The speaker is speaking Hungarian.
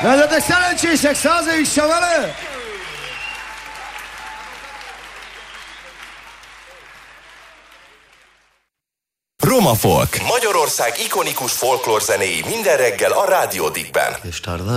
Legyetek szerencsések, 100 évig se vele! Roma Folk. Magyarország ikonikus folklórzenéi minden reggel a Rádió Dickben.